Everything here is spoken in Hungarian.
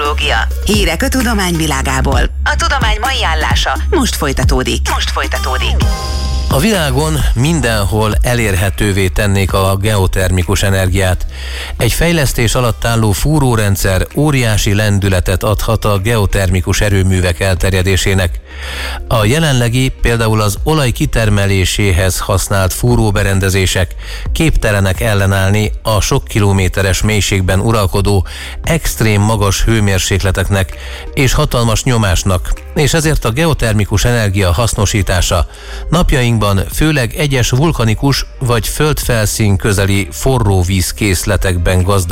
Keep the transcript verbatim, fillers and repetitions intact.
technológia. Hírek a tudományvilágából. A tudomány mai állása most folytatódik. Most folytatódik. A világon mindenhol elérhetővé tennék a geotermikus energiát. Egy fejlesztés alatt álló fúrórendszer óriási lendületet adhat a geotermikus erőművek elterjedésének. A jelenlegi, például az olaj kitermeléséhez használt fúróberendezések képtelenek ellenállni a sok kilométeres mélységben uralkodó, extrém magas hőmérsékleteknek és hatalmas nyomásnak, és ezért a geotermikus energia hasznosítása napjainkban főleg egyes vulkanikus vagy földfelszín közeli forróvízkészletekben gazdag